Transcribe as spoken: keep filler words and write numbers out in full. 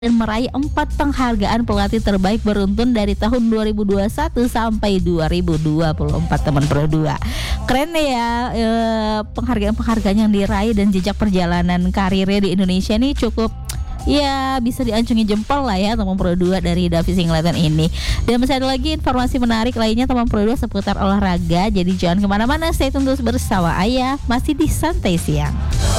dan meraih empat penghargaan pelatih terbaik beruntun dari tahun dua ribu dua puluh satu sampai dua ribu dua puluh empat, teman Pro dua. Keren ya, eh, penghargaan-penghargaan yang diraih dan jejak perjalanan karirnya di Indonesia nih cukup, ya bisa diacungi jempol lah ya teman Pro dua dari Davi Singleton ini. Dan masih ada lagi informasi menarik lainnya teman Pro dua seputar olahraga. Jadi jangan kemana-mana, stay tune terus bersama Ayah masih di Santai Siang.